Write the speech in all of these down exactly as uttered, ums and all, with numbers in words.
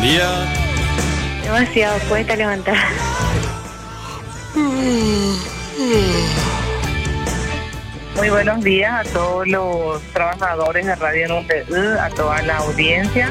día. Demasiado, cuesta levantar. Muy buenos días a todos los trabajadores de Radio Norte, a toda la audiencia.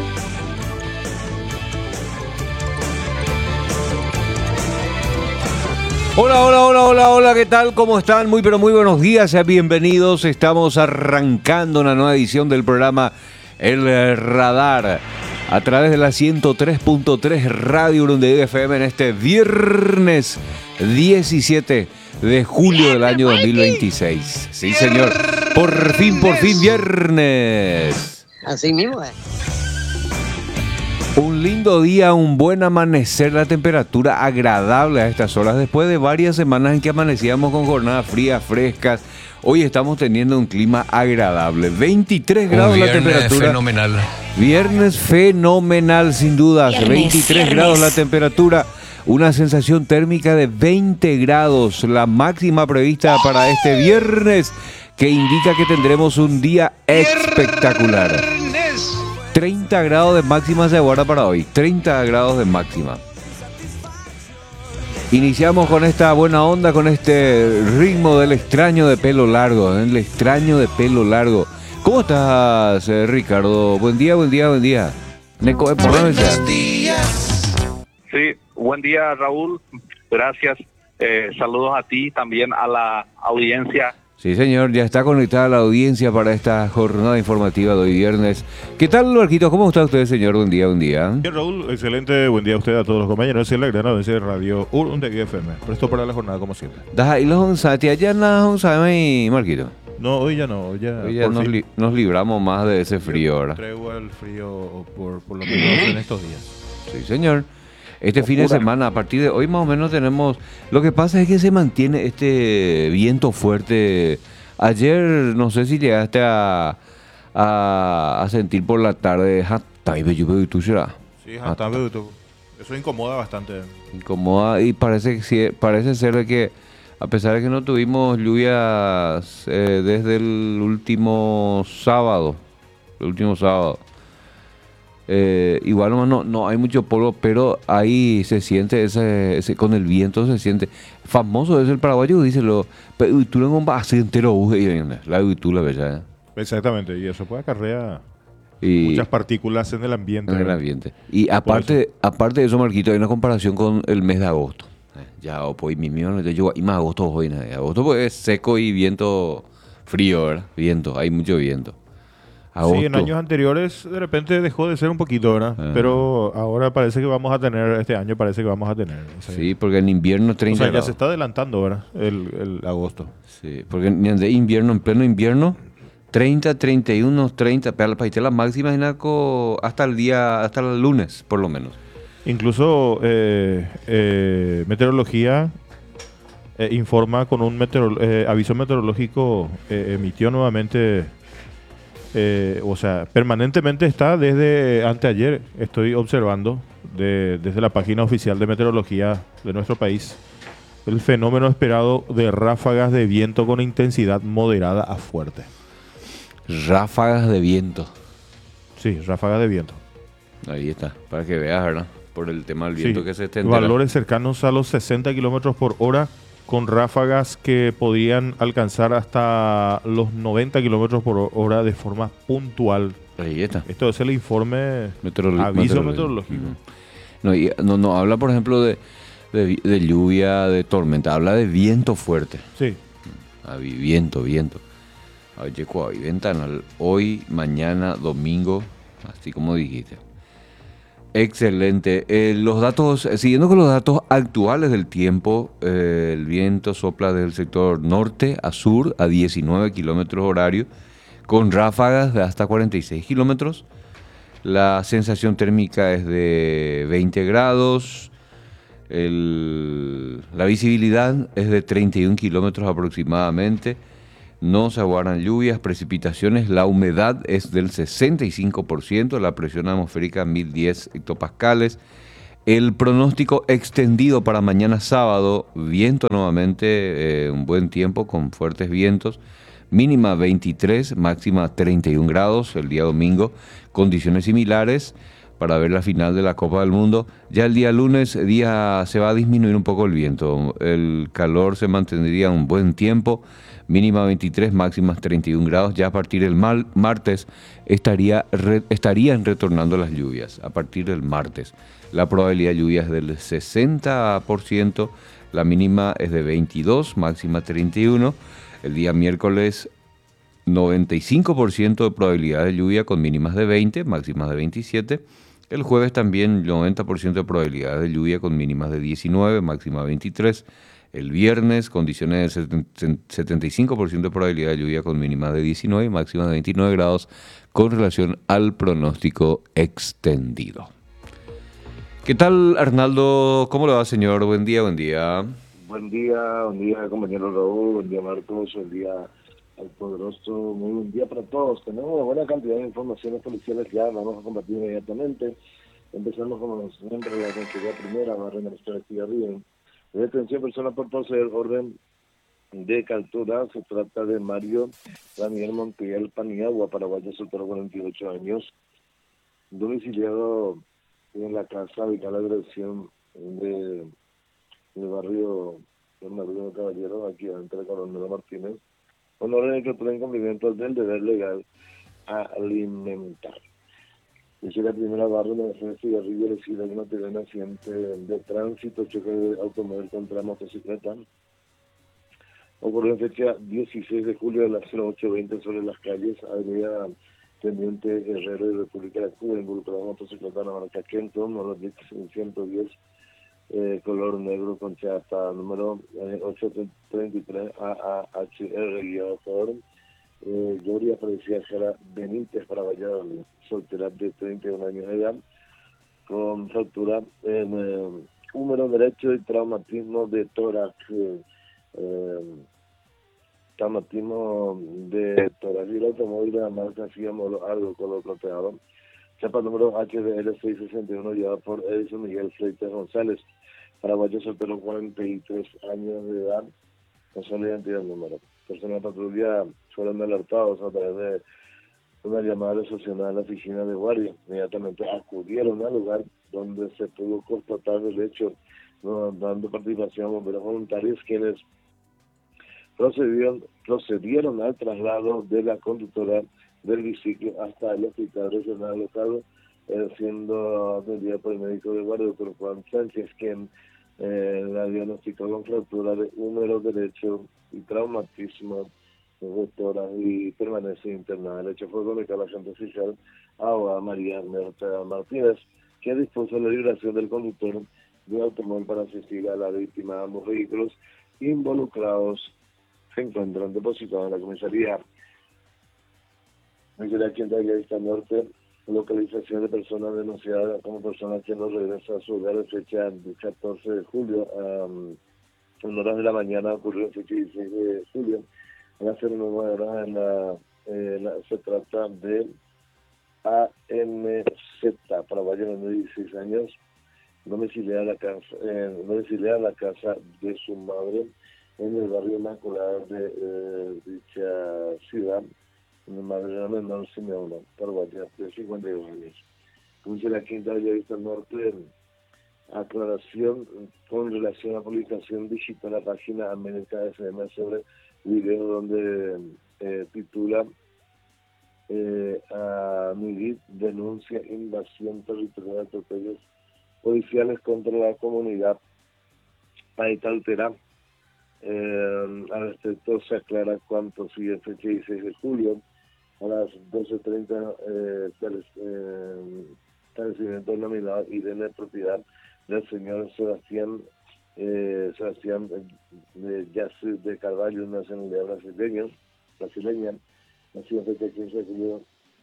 Hola, hola, hola, hola, hola, ¿qué tal? ¿Cómo están? Muy, pero muy buenos días, sean bienvenidos. Estamos arrancando una nueva edición del programa El Radar a través de la ciento tres punto tres Radio Urundeguy F M en este viernes diecisiete de julio del año dos mil veintiséis. Sí, señor, por fin, por fin, viernes. Así mismo es. Un lindo día, un buen amanecer, la temperatura agradable a estas horas, después de varias semanas en que amanecíamos con jornadas frías, frescas. Hoy estamos teniendo un clima agradable, veintitrés grados la temperatura. Fenomenal. Viernes fenomenal, sin dudas, Viernes, veintitrés viernes. grados la temperatura, una sensación térmica de veinte grados, la máxima prevista para este viernes, que indica que tendremos un día espectacular. treinta grados de máxima se guarda para hoy, treinta grados de máxima. Iniciamos con esta buena onda, con este ritmo del extraño de pelo largo, ¿eh? El extraño de pelo largo. ¿Cómo estás, eh, Ricardo? Buen día, buen día, buen día. Neco, eh, ¿por dónde estás? Sí, buen día, Raúl. Gracias. Eh, saludos a ti, también a la audiencia. Sí, señor, ya está conectada la audiencia para esta jornada informativa de hoy viernes. ¿Qué tal, Marquitos? ¿Cómo está usted, señor? Buen día, buen día. Bien, Raúl, excelente. Buen día a usted, a todos los compañeros. Es la gran audiencia de Radio Urundeguy F M. Presto para la jornada, como siempre. Da, y los onzati, allá nada, onzame, Marquito. No, hoy ya no. Hoy ya, Hoy ya por nos, fin. li- nos libramos más de ese frío ahora. Tregua el frío por, por lo menos en estos días. Sí, señor. Este fin de semana, a partir de hoy más o menos tenemos... Lo que pasa es que se mantiene este viento fuerte. Ayer, no sé si llegaste a, a, a sentir por la tarde... Sí, hasta eso incomoda bastante. Incomoda y parece, que sí- parece ser de que a pesar de que no tuvimos lluvias eh, desde el último sábado, el último sábado, eh, igual nomás no, no hay mucho polvo, pero ahí se siente ese, ese con el viento se siente. Famoso es el paraguayo, dice lo, pero tú no vas a entero, la la bella, ¿eh? Exactamente, y eso puede acarrear Y muchas partículas en el ambiente. en el ambiente. Y aparte, aparte de eso, Marquito, hay una comparación con el mes de agosto. Eh, Ya, o pues mi mío, yo y más agosto hoy, ¿no? Agosto pues es seco y viento frío, ¿verdad? Viento, hay mucho viento. Agosto. Sí, en años anteriores de repente dejó de ser un poquito, ¿verdad? Ah. Pero ahora parece que vamos a tener, este año parece que vamos a tener. O sea, Sí, porque en invierno o treinta sea, ya grados. se está adelantando, ¿verdad? El, el agosto. Sí, porque en en de invierno, en pleno invierno, treinta, treinta y uno, treinta, para el país la máxima imagina hasta el día, hasta el lunes, por lo menos. Incluso eh, eh, meteorología eh, informa con un meteoro- eh, aviso meteorológico, eh, emitió nuevamente, eh, o sea, permanentemente está desde anteayer, estoy observando de- desde la página oficial de meteorología de nuestro país, el fenómeno esperado de ráfagas de viento con intensidad moderada a fuerte. Ráfagas de viento. Sí, ráfagas de viento. Ahí está, para que veas, ¿verdad? Por el tema del viento Sí, que se está enterando. valores cercanos a los sesenta kilómetros por hora, con ráfagas que podían alcanzar hasta los noventa kilómetros por hora de forma puntual. Ahí está. Esto es el informe Meteorolo- aviso meteorológico. meteorológico. Ujú. No, y no, no habla, por ejemplo, de, de, vi- de lluvia, de tormenta. Habla de viento fuerte. Sí, Ah, vi- viento, viento. Oye, cuál, ventanal. Hoy, mañana, domingo, así como dijiste. Excelente. Eh, los datos, eh, siguiendo con los datos actuales del tiempo, eh, el viento sopla del sector norte a sur a diecinueve kilómetros horarios, con ráfagas de hasta cuarenta y seis kilómetros. La sensación térmica es de veinte grados. El- la visibilidad es de treinta y un kilómetros aproximadamente. No se aguardan lluvias, precipitaciones. La humedad es del sesenta y cinco por ciento. La presión atmosférica mil diez hectopascales. El pronóstico extendido para mañana sábado, viento nuevamente, eh, un buen tiempo con fuertes vientos. Mínima veintitrés, máxima treinta y un grados el día domingo. Condiciones similares para ver la final de la Copa del Mundo. Ya el día lunes día se va a disminuir un poco el viento, el calor se mantendría un buen tiempo, mínima veintitrés, máximas treinta y un grados. Ya a partir del mar, martes estaría re, estarían retornando las lluvias, a partir del martes. La probabilidad de lluvia es del sesenta por ciento, la mínima es de veintidós, máxima treinta y uno. El día miércoles noventa y cinco por ciento de probabilidad de lluvia con mínimas de veinte, máximas de veintisiete. El jueves también noventa por ciento de probabilidad de lluvia con mínimas de diecinueve, máxima veintitrés. El viernes condiciones de setenta y cinco por ciento de probabilidad de lluvia con mínimas de diecinueve, máximas de veintinueve grados con relación al pronóstico extendido. ¿Qué tal, Arnaldo? ¿Cómo le va, señor? Buen día, buen día. Buen día, buen día, compañero Raúl, buen día, Marcos, buen día al poderoso, muy buen día para todos. Tenemos una buena cantidad de informaciones policiales ya, vamos a compartir inmediatamente. Empezamos con los miembros de la Consejería Primera, Barrio Mariscal Estigarribia. Detención personal por poseer orden de captura. Se trata de Mario Daniel Montiel Paniagua, paraguayo, soltero, cuarenta y ocho años, domiciliado en la casa de la dirección de el barrio del barrio de Caballero, aquí entre Coronel Martínez, con orden de captura en cumplimiento del deber legal a alimentar. Dice la primera barrio de la defensa de Cigarrillo, decide que no tiene un accidente de tránsito, choque de automóvil contra motocicleta. Ocurrió en fecha dieciséis de julio a las ocho veinte sobre las calles Avenida Teniente Herrero de República de Cuba, involucrada en motocicleta de la marca Kenton, modelo ciento diez, eh, color negro con chapa, número eh, ochocientos treinta y tres A A H R, guiado por eh, Gloria Parecía Jara Benítez, para Valladolid, soltera de treinta y un años de edad, con fractura en eh, húmero derecho y traumatismo de tórax, eh, eh, traumatismo de tórax, y el automóvil de la marca Fiat Modelo Algo, color plateado, chapa número H D L seiscientos sesenta y uno, llevada por Edison Miguel Freites González, paraguayo, soltero, cuarenta y tres años de edad, con sola identidad del número. Personas de patrulla fueron alertados a través de una llamada asociada a la oficina de guardia. Inmediatamente acudieron al lugar donde se pudo constatar el hecho, no, dando participación a bomberos voluntarios, quienes procedieron, procedieron al traslado de la conductora del biciclo hasta el hospital regional local, eh, siendo atendida por el médico de guardia, doctor Juan Sánchez, quien eh, la diagnosticó con fractura de húmero derecho y traumatismo de tórax y permanece internada. El hecho fue comunicado a la agente oficial a María Merta Martínez, que dispuso la liberación del conductor de automóvil para asistir a la víctima. Ambos vehículos involucrados se encuentran depositados en la comisaría. Comisaría Quinta Vista Norte, localización de personas denunciadas como personas que no regresan a su hogar de fecha del catorce de julio. Um, en horas de la mañana ocurrió el fecha dieciséis de julio. A las nueve horas en la, eh, la, se trata de A M Z, paraguayo de dieciséis años, domiciliada a la casa, eh, domiciliada a la casa de su madre en el barrio Inmaculada de eh, dicha ciudad, en el barrio Menor Simeona, paraguaya, de cincuenta y dos años. Como la Quinta Vista Norte, aclaración con relación a la publicación digital de la página América F M sobre video donde eh, titula eh, a Miguel denuncia invasión territorial de atropellos policiales contra la comunidad paitaltera. Eh, al respecto se aclara cuánto sigue fecha dieciséis de julio a las doce treinta, eh, eh, establecimiento nominado y de la propiedad del señor Sebastián eh, Sebastián de Yasu de Carvalho, una nacionalidad brasileña, brasileña, nacido en fecha quince de julio,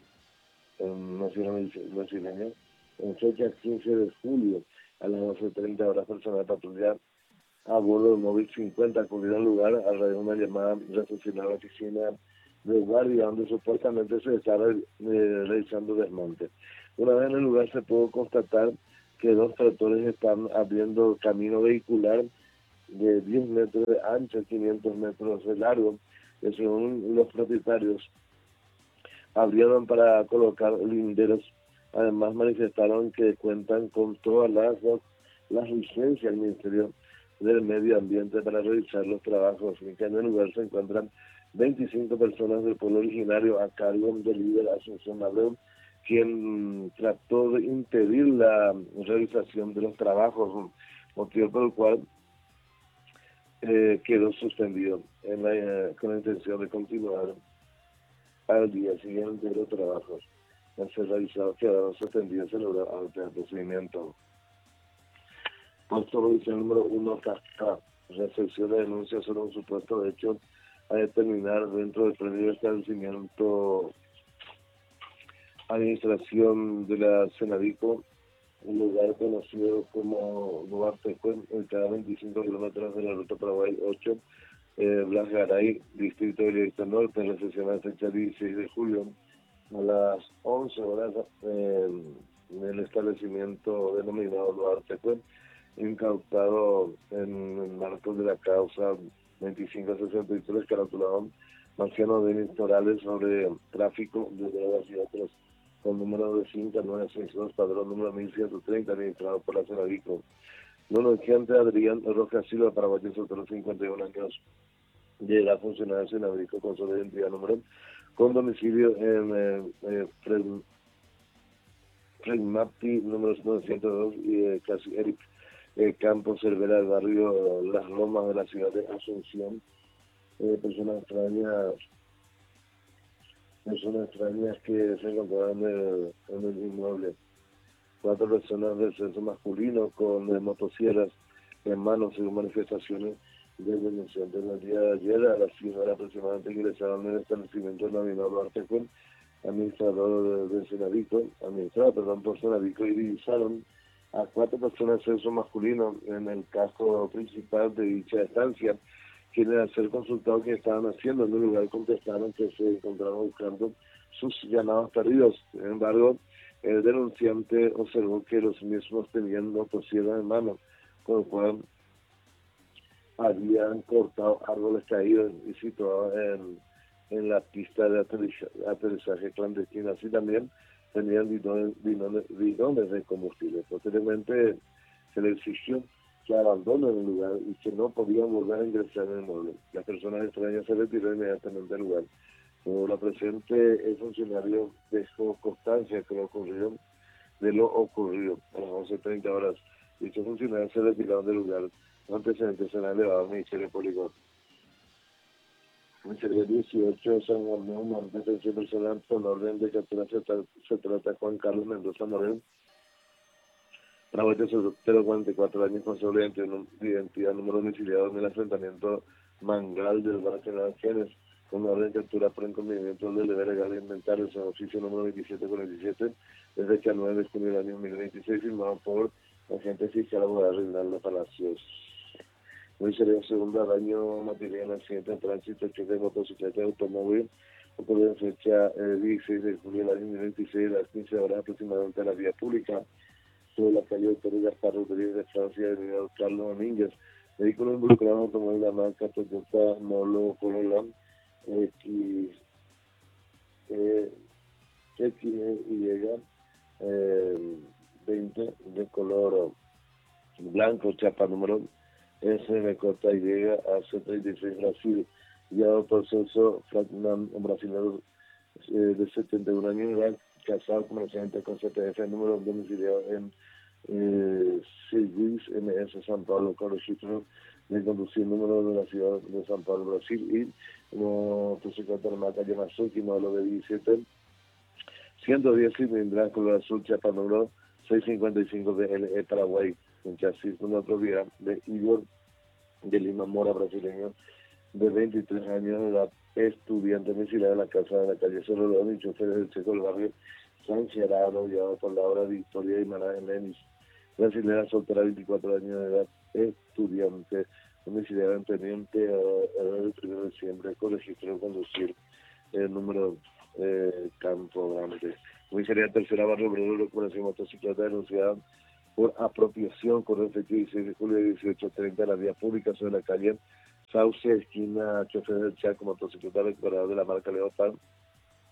eh, nacionalidad brasileña, en fecha quince de julio a las doce treinta horas, personal de patrulla a bordo del móvil cincuenta acudió al lugar a raíz de una llamada recepcionada a la oficina de guardia, donde supuestamente se estaba eh, realizando desmonte. Una vez en el lugar se pudo constatar que dos tractores están abriendo camino vehicular de diez metros de ancho, quinientos metros de largo, que según los propietarios abrieron para colocar linderos Además manifestaron que cuentan con todas las, las licencias del Ministerio del Medio Ambiente para realizar los trabajos, y que en el lugar se encuentran veinticinco personas del pueblo originario a cargo del líder Asunción Abreu, quien trató de impedir la realización de los trabajos, motivo por el cual eh, quedó suspendido en la, eh, con la intención de continuar al día siguiente de los trabajos. Al ser realizados quedaron suspendidos en el procedimiento. Puesto revisión número uno, Casca, recepción de denuncias sobre un supuesto hecho a determinar dentro del predio establecimiento administración de la Senadico, un lugar conocido como Duarte, ubicado a veinticinco kilómetros de la ruta Paraguay ocho, eh, Blas Garay, distrito del Directo Norte, en la sesión de la fecha dieciséis de julio, a las once horas, eh, en el establecimiento denominado Duarte, incautado en el marco de la causa veinticinco sesenta y tres, caratulado Marciano Denis Torales sobre tráfico de drogas y otros, con número de cinta nueve seis dos, padrón número mil ciento treinta, administrado por la Senadico. No noticiante Adrián Rojas Silva, paraguayo, soltero, cincuenta y un años, llega a funcionar en Senadico con su identidad número, con domicilio en eh, eh, Fred, Fred Mapti, número novecientos dos, y eh, casi Eric eh, Campos Cervera, del barrio Las Lomas de la ciudad de Asunción. Eh, personas extrañas personas extrañas que se encontraban en el, en el inmueble. Cuatro personas del sexo masculino con eh, motosierras en manos, según manifestaciones del denunciante. En el día de ayer, a las cien horas aproximadamente, ingresaron en el establecimiento denominado Duarte, administrador del Senadico, administrado, perdón, por Senadico, y divisaron a cuatro personas de sexo masculino en el casco principal de dicha estancia, quienes al ser consultados qué estaban haciendo en un lugar contestaron que se encontraban buscando sus ganados perdidos. Sin embargo, el denunciante observó que los mismos tenían motosierras en mano, con lo cual habían cortado árboles caídos y situados en, en la pista de aterrizaje, aterrizaje clandestino. Así también tenían bidones, bidones, bidones de combustible. Posteriormente se le exigió que abandonen el lugar y que no podían volver a ingresar en el mueble. Las personas extrañas se retiraron inmediatamente del lugar. Por la presente, el funcionario dejó constancia que lo ocurrió, de lo ocurrido a las once treinta horas. Dichos funcionarios se retiraron del lugar. Los antecedentes se han elevado al Ministerio Público. Ministerio dieciocho, San Juan de Humán, detención personal con orden de captura, se, tra se trata Juan Carlos Mendoza Morel, paraguayo, soltero, cuarenta y cuatro años, con sobre identidad, número domiciliado en el asentamiento Mangal del barrio General Genes, con orden de captura por incumplimiento del deber legal de inventario, en oficio número veintisiete cuarenta y siete, de fecha nueve de junio del año dos mil veintiséis, firmado por la agente fiscal abogada Reinaldo Palacios. Hoy sería el segundo daño material en accidente de tránsito, choque de motocicleta y automóvil, ocurrió en fecha eh, dieciséis de julio del año dos mil veintiséis, a las quince horas aproximadamente, a la vía pública, sobre la calle Doctor Gaspar Rodríguez de Francia, de avenida Carlos Domínguez. Vehículo involucrado en automóvil de la marca Toyota Molo Corolla X, eh, X Y eh, veinte, de color blanco, chapa número S M J Y A C treinta y seis, Brasil, guiado por Celso Fratman, un brasileño eh, de setenta y un años de edad, casado comerciante con C T F, número domiciliado en eh, Seguís M S San Pablo, con registro de conducir, número de la ciudad de San Pablo, Brasil, y motocicleta de marca Yamazuki, modelo de diecisiete, ciento diez cilindradas, color azul, chapa número seiscientos cincuenta y cinco de L E, Paraguay, en chasis, una propiedad de Igor de Lima Mora, brasileño, de veintitrés años de edad, estudiante domiciliado en la casa de la calle Cerro León y chofer del Checo del barrio San Gerardo, guiado por la obra Victoria y Maná Lenis, brasileña, soltera, veinticuatro años de edad, estudiante domiciliado en Teniente, el primero de diciembre, con registro de conducir, el número eh, Campo Grande. Comisaría Tercera Barrio Obrero, recuperación motocicleta denunciada por apropiación con el dieciséis de julio de dieciocho treinta, la vía pública sobre la calle Sauce, esquina chofer del Chaco, motocicleta recuperada de la marca Leopard,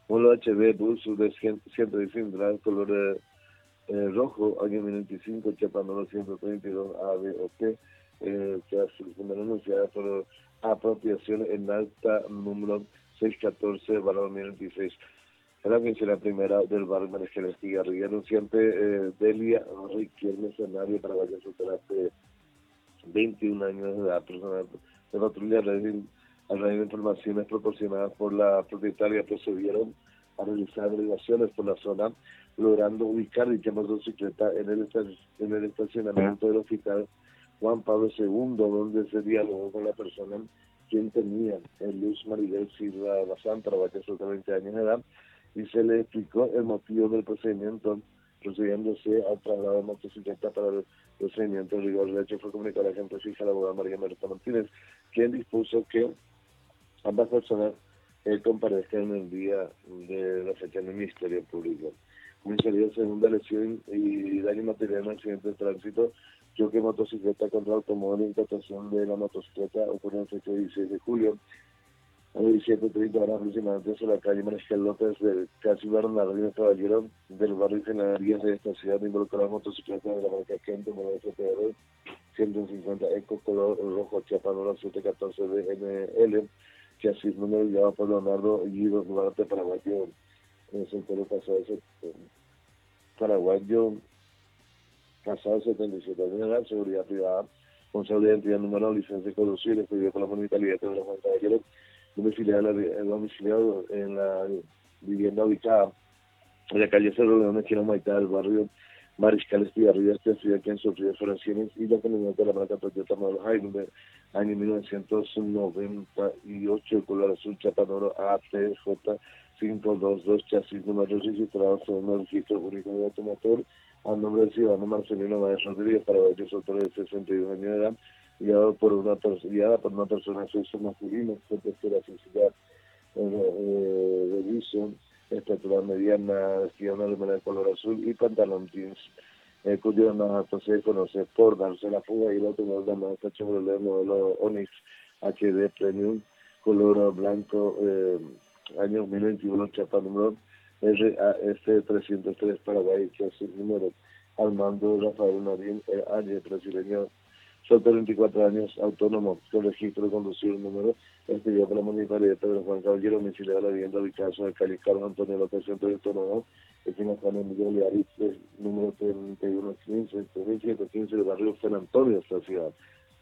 Modelo H B, bus de ciento diecinueve, color eh, eh, rojo, año mil novecientos noventa y cinco, chapa número ciento treinta y dos A, B o T, eh, que ha sido anunciada por apropiación en alta número seiscientos catorce, barra dos mil veintiséis. Era que la primera del barrio Mariscal Estigarribia, anunciante eh, Delia Riquelme, escenario para varias hace veintiún años de edad, personal de patrulla a raíz de, a raíz de informaciones proporcionadas por la propietaria, procedieron a realizar averiguaciones por la zona, logrando ubicar dicha motocicleta en el, en el estacionamiento del hospital Juan Pablo segundo, donde se dialogó con la persona quien tenía el Luz Maribel Silva Bazán, para varios veinte años de edad, y se le explicó el motivo del procedimiento, procediéndose al traslado de motocicleta para el procedimiento de rigor. De hecho, fue comunicado a la gente fija, la abogada María Merta Martínez, quien dispuso que ambas personas eh, comparezcan en el día de la fecha en el Ministerio Público. Comisaría de segunda lesión y daño material en accidente de tránsito, choque de motocicleta contra automóvil, incautación de la motocicleta ocurrió en fecha dieciséis de julio. A las diecisiete treinta horas aproximadamente sobre la calle Mariscal López del casi Bernardino Caballero del barrio Ingenierías de esta ciudad, involucrada motocicleta de la marca Kent, modelo F P R ciento cincuenta Eco, color rojo, chapa número setecientos catorce B N L, chasis número guiado por Leonardo Guido Duarte, paraguayo, en soltero casado, paraguayo, casado setenta y siete años de edad, seguridad privada, responsable de identidad número, licencia de conducir, expedido por la municipalidad de los Juan Caballero, domiciliado, domiciliado en la vivienda ubicada en la calle Cerro León, esquina Maitá, del barrio Mariscal Estigarribia, esta ciudad quien sufrió deforestaciones y la camioneta de la marca Toyota Modelo Hilux, año mil novecientos noventa y ocho, color azul, chapa número A T J cinco dos dos, chasis número registrado según el registro único de automotor, a nombre del ciudadano Marcelino Báez Rodríguez, paraguayo, soltero de sesenta y dos años de edad, guiado por una, guiada por una persona de sexo masculino, con tercera sensibilidad eh, de viso, estatura mediana, vestida una remera de color azul y pantalón jeans, eh, cuyo nato se conoce por darse la fuga, y el otro modelo de Mazda Chevrolet modelo Onix H D Premium, color blanco, eh, año mil veintiuno, chapa número R A S trescientos tres, Paraguay, chasis número Armando Rafael Narín, eh, año brasileño, soltero veinticuatro años, autónomo, con registro de conducir número, expedido por la municipalidad de Pedro Juan Caballero, domiciliado a la vivienda ubicada sobre calle Carlos Antonio López, centro de autónomo, esquina Juan Emilio Oliaris, número treinta y uno quince, ciento quince, del barrio San Antonio, esta ciudad.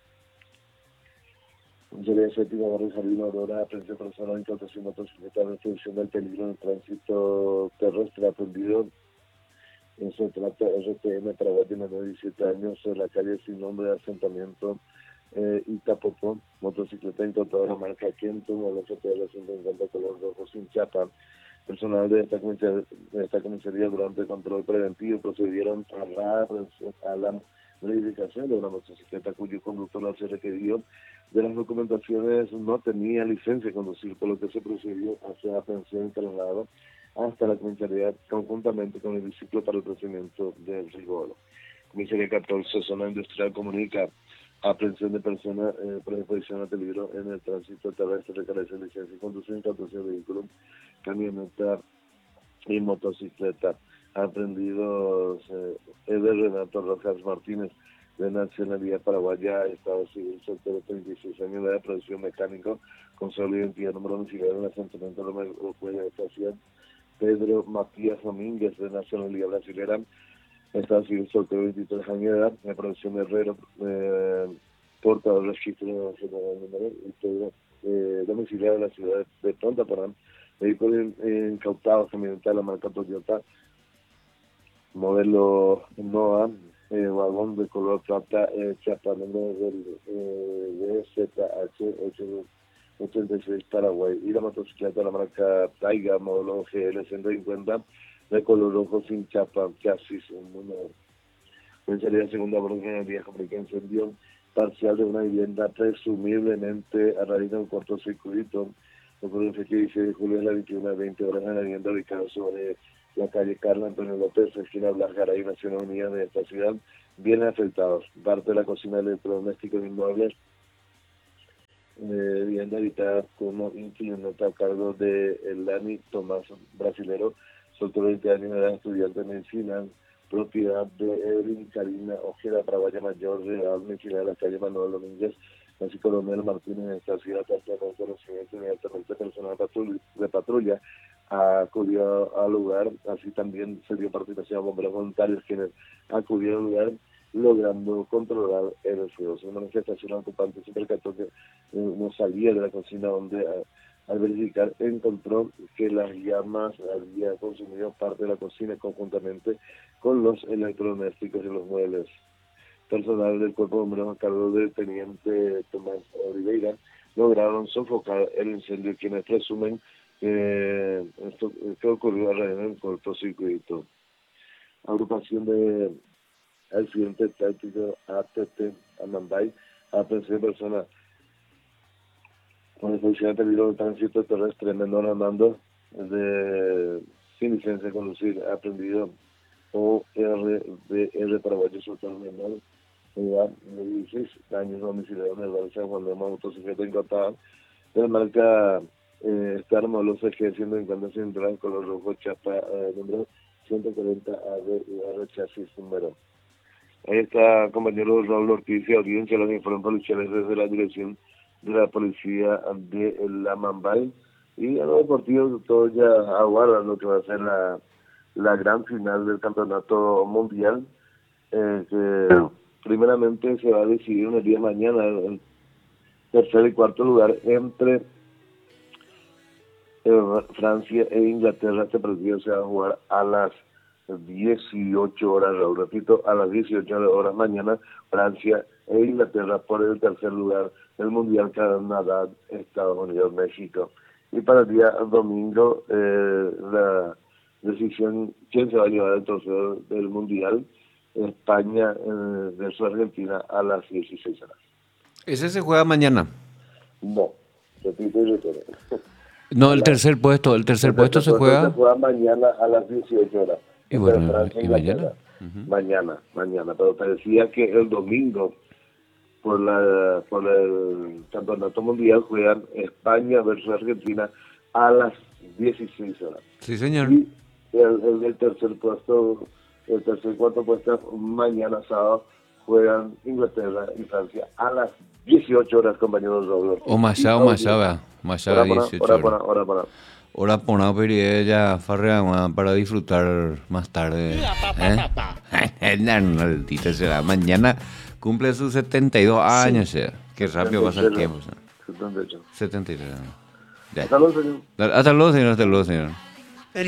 Comisaría séptima, barrio Jardín Aurora, aprehensión personal, incautación de motocicleta, restricción del peligro en el tránsito terrestre, aprendido. Se trata R T M Paraguay, menor de diecisiete años, sobre la calle sin nombre de asentamiento eh, Itapopó, motocicleta incautada de la marca Kento, modelo F P R ciento cincuenta, color rojo sin chapa. Personal de esta comisaría, de esta comisaría durante el control preventivo procedieron a la, a la verificación de una motocicleta cuyo conductor no se requirió de las documentaciones, no tenía licencia de conducir, por lo que se procedió a hacer aprehensión y traslado hasta la comisaría conjuntamente con el discípulo para el procedimiento del rigor. Comisaría catorce, zona industrial, comunica aprehensión de personas eh, por exposición a peligro en el tránsito terrestre, recarece licencia y conducción, incautación de vehículo, camioneta y motocicleta. Aprendidos eh, Eder Renato Rojas Martínez, de nacionalidad paraguaya, estado civil, soltero, treinta y seis años de edad, producción mecánico, con solo identidad, número domiciliario en el asentamiento de la estación. Pedro Matías Domínguez, de nacionalidad brasilera, estado civil, soltero, veintitrés años de edad, de producción de herrero, eh, portador de registro número y Pedro, eh, domiciliario de la ciudad de Tonta Parán, vehículo incautado, camioneta de la marca Toyota, modelo Noah, eh, vagón de color plata, eh, chapa número del eh, D Z H ochenta y seis, Paraguay, y la motocicleta de la marca Taiga, modelo G L ciento cincuenta, de color rojo sin chapa, chasis, un número. Comisaría segunda por ingeniería, comunica incendio parcial de una vivienda, presumiblemente a raíz de un cortocircuito, ocurrió el dieciséis de julio de la veintiuna a veinte horas en la vivienda ubicada sobre la calle Carlos Antonio López, esquina Blas Garay, Naciones Unidas de esta ciudad, bien afectados. Parte de la cocina, electrodomésticos e inmuebles eh, vivienda habitada como inquilinato a cargo de Elani Tomás, brasilero, soltero de veinte años, era estudiante de medicina, propiedad de Evelyn Karina Ojeda, Paraguaya Mayor, Real Medicina de la calle Manuel Domínguez, así Coronel Martínez, en esta ciudad, hasta el conocimiento inmediatamente personal de patrulla acudió al lugar, así también se dio participación a bomberos voluntarios quienes acudieron al lugar, logrando controlar el fuego. Según la manifestación, el ocupante se percató que eh, no salía de la cocina donde a, al verificar encontró que las llamas habían consumido parte de la cocina conjuntamente con los electrodomésticos y los muebles. Personal del cuerpo de bomberos a cargo del teniente Tomás Oliveira lograron sofocar el incendio, quienes presumen que esto que ocurrió a raíz del cortocircuito. Agrupación de accidente táctico A T T Amambay, aprehensión de personas con disposición de peligro de tránsito terrestre menor a mando de sin licencia de conducir, aprendido O R B R Paraguayo Sultán Menor, edad de dieciséis años, domiciliado en el barrio San Juan de Mao, motocicleta incapacitada, de la marca eh, Star Molo C G, siendo en cuenta central, color rojo, chapa, eh, número ciento cuarenta A D U R, chasis número. Ahí está, compañero Raúl Ortiz y audiencia, los informes policiales desde la dirección de la policía de la Mambay. Y a los deportivos, todos ya aguardan lo que va a ser la, la gran final del campeonato mundial, eh, que primeramente se va a decidir en el día de mañana, el tercer y cuarto lugar entre eh, Francia e Inglaterra. Este partido se va a jugar a las dieciocho horas, Raúl, repito, a las dieciocho horas mañana, Francia e Inglaterra por el tercer lugar del Mundial, Canadá, Estados Unidos, México. Y para el día domingo, eh, la decisión, quién se va a llevar el trofeo del Mundial, España eh, versus Argentina a las dieciséis horas. ¿Ese se juega mañana? No, repito y repito. No, el tercer puesto, el tercer, el tercer puesto se juega... Se juega mañana a las dieciocho horas. Y bueno, ¿y mañana? Uh-huh. Mañana, mañana, pero te decía que el domingo, por la por el campeonato mundial, juegan España versus Argentina a las dieciséis horas. Sí, señor. Y el, el, el tercer puesto, el tercer y cuarto puesto, mañana sábado, juegan Inglaterra y Francia a las dieciocho horas, compañeros Raúl. O Machado, o Machado, Machado, dieciocho horas. Hora por hora, hora Hora por una ella farrea para disfrutar más tarde. ¿Eh? será. Mañana cumple sus setenta y dos años. Sí. Qué rápido pasa el tiempo. setenta y ocho. setenta y tres. Ya. Hasta luego, señor. Hasta luego, señor. Hasta luego, señor.